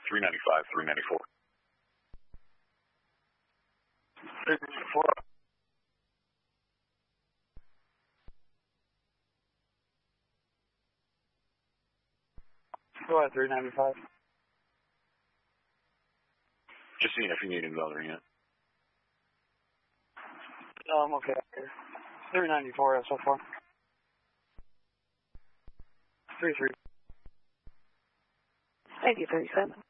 395, 394. 394. Go ahead, 395. Just seeing if you need any other unit. Okay. 394 so far. 33. 9037.